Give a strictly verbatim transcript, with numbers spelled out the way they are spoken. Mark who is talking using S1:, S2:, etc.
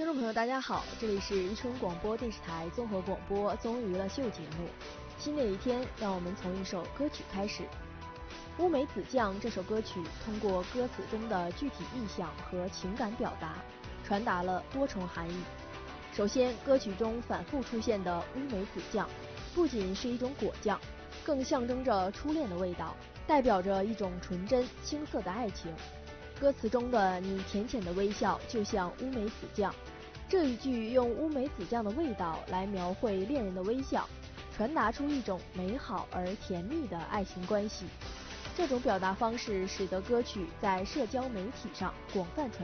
S1: 众朋友，大家好，这里是宜春广播电视台综合广播综艺娱乐秀节目。新的一天，让我们从一首歌曲开始。乌梅子酱这首歌曲通过歌词中的具体意象和情感表达，传达了多重含义。首先，歌曲中反复出现的乌梅子酱，不仅是一种果酱，更象征着初恋的味道，代表着一种纯真青涩的爱情。歌词中的你浅浅的微笑就像乌梅子酱，这一句用乌梅子酱的味道来描绘恋人的微笑，传达出一种美好而甜蜜的爱情关系。这种表达方式使得歌曲在社交媒体上广泛传